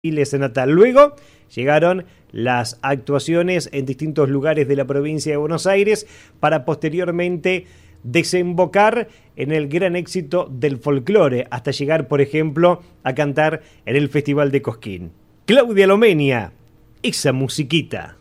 Giles natal. Luego llegaron las actuaciones en distintos lugares de la provincia de Buenos Aires para posteriormente desembocar en el gran éxito del folclore, hasta llegar, por ejemplo, a cantar en el Festival de Cosquín. Claudia Lomenia, esa musiquita.